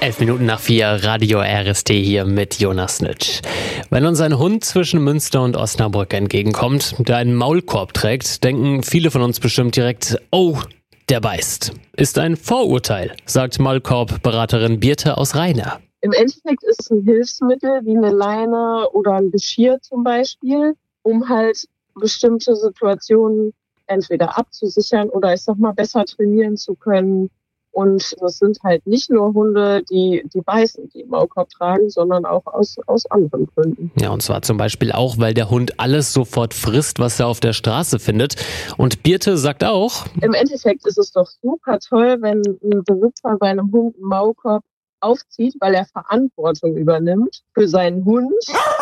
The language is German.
11 Minuten nach 4, Radio RST hier mit Jonas Nitsch. Wenn uns ein Hund zwischen Münster und Osnabrück entgegenkommt, der einen Maulkorb trägt, denken viele von uns bestimmt direkt, oh, der beißt. Ist ein Vorurteil, sagt Maulkorbberaterin Birte aus Rheine. Im Endeffekt ist es ein Hilfsmittel wie eine Leine oder ein Geschirr zum Beispiel, um halt bestimmte Situationen entweder abzusichern oder besser trainieren zu können. Und das sind halt nicht nur Hunde, die beißen, die Maulkorb tragen, sondern auch aus anderen Gründen. Ja, und zwar zum Beispiel auch, weil der Hund alles sofort frisst, was er auf der Straße findet. Und Birte sagt auch, im Endeffekt ist es doch super toll, wenn ein Besitzer seinem Hund einen Maulkorb aufzieht, weil er Verantwortung übernimmt für seinen Hund